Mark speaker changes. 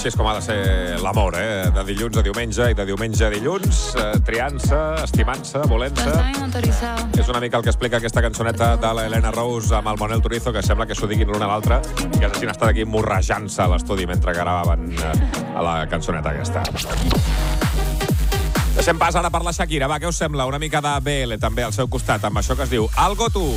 Speaker 1: Així és com ha de ser l'amor, de dilluns a diumenge i de diumenge a dilluns, triant-se, estimant-se, volent-se. És una mica el que explica aquesta cançoneta de l'Helena Rous amb el Manel Turizo, que sembla que s'ho diguin l'un a l'altre, que hagin estat aquí morrejant-se a l'estudi mentre gravaven a la cançoneta aquesta. Deixem pas ara per la Shakira. Va, què us sembla? Una mica de BL també al seu costat, amb això que es diu Algo Tu.